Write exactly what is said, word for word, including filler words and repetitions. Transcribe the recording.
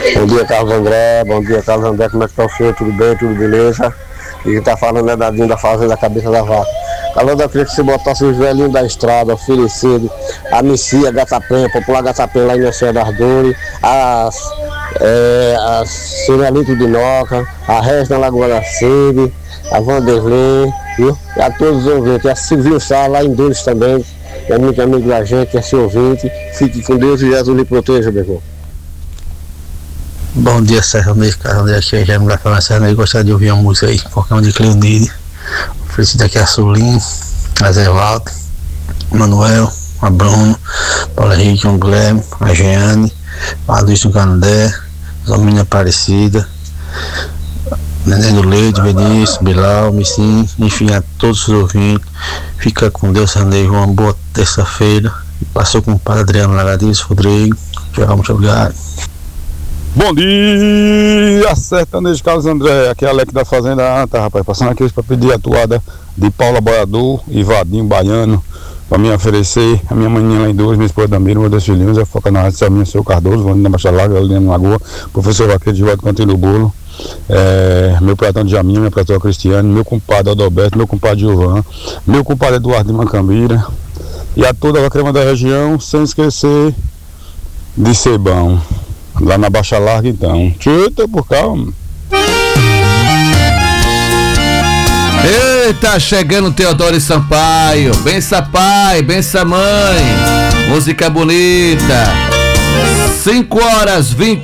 Bom dia, Carlos André. Bom dia, Carlos André. Como é que tá o senhor? Tudo bem? Tudo beleza? E quem tá falando é Dadinho da Fazenda Cabeça da Vaca. Carlos André, eu queria que você botasse os velhinhos da estrada, oferecido, a Missia, Gatapenha, Popular Gatapenha lá em Oceano das Dores, as, é, a Senalito de Noca, a Regina Lagoa da Sede, a Vanderlei, viu? E a todos os ouvintes, a Silvinho Sá lá em Dores também, é muito amigo da gente, é seu ouvinte. Fique com Deus e Jesus lhe proteja, meu irmão. Bom dia, Sertanejo, Carlos André, aqui é Jaime da Câmara Sertanejo. Gostaria de ouvir uma música aí, qualquer um de Cleonide. Oferecido aqui a Sulim, a Zé Walter, Manuel, a Bruno, Paulo Henrique, o Guilherme, a Jeane, a Luiz do Canindé, a Zomina Aparecida, Neném do Leite, Benício, Bilal, Missim, enfim, a todos os ouvintes. Fica com Deus, Sertanejo, uma boa terça-feira. Passou com o padre Adriano Lagadiz, Rodrigo. Tchau, muito obrigado. Bom dia, Sertanejo Carlos André, aqui é Alex da Fazenda Anta, rapaz, passando aqui para pedir a toada de Paula Boiador e Vadinho Baiano, para me oferecer a minha maninha lá em Dores, minha esposa Damiro, meu dois filhinhos, a Foca na Rádio Selminha, seu Cardoso, Vando na Baixa Larga, ali na Lagoa, professor Vaqueiro de Volta Cantinho do Bolo, é, meu pratão de Jaminha, minha pratão Cristiane, meu compadre Adalberto, meu compadre Gilvan, meu compadre Eduardo de Macambira, e a toda a crema da região, sem esquecer de Sebão. Lá na Baixa Larga, então. Chuta por calma. Eita, chegando Teodoro Sampaio. Bença pai, bença mãe. Música bonita. cinco horas vinte